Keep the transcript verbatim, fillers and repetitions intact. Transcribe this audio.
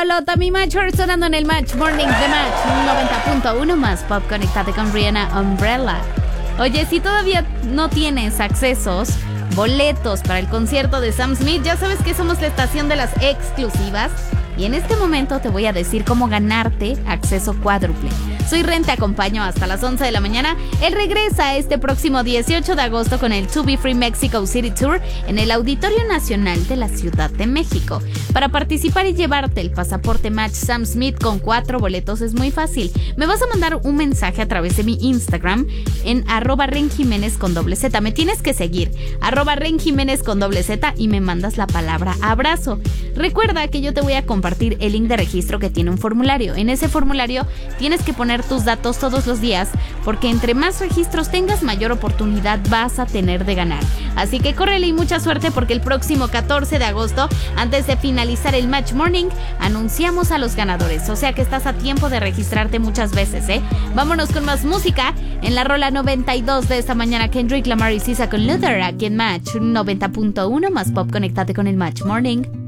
Hola, Tommy Match sonando en el Match Morning de Match noventa punto uno más Pop. Conéctate con Rihanna Umbrella. Oye, si todavía no tienes accesos, boletos para el concierto de Sam Smith, ya sabes que somos la estación de las exclusivas. Y en este momento te voy a decir cómo ganarte acceso cuádruple. Soy Ren, te acompaño hasta las once de la mañana. Él regresa este próximo dieciocho de agosto con el To Be Free Mexico City Tour en el Auditorio Nacional de la Ciudad de México. Para participar y llevarte el pasaporte Match Sam Smith con cuatro boletos es muy fácil. Me vas a mandar un mensaje a través de mi Instagram en arroba Ren Jiménez con doble Z. Me tienes que seguir, arroba Ren Jiménez con doble Z, y me mandas la palabra abrazo. Recuerda que yo te voy a compartir el link de registro que tiene un formulario. En ese formulario tienes que poner tus datos todos los días, porque entre más registros tengas, mayor oportunidad vas a tener de ganar. Así que córrele y mucha suerte, porque el próximo catorce de agosto, antes de finalizar el Match Morning, anunciamos a los ganadores. O sea que estás a tiempo de registrarte muchas veces, ¿eh? Vámonos con más música. En la rola noventa y dos de esta mañana, Kendrick Lamar y Sisa con Luther, aquí en Match noventa punto uno más Pop. Conéctate con el Match Morning.